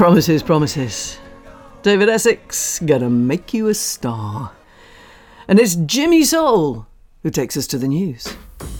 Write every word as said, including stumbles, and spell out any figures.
Promises, promises. David Essex, gonna make you a star. And it's Jimmy Soul who takes us to the news.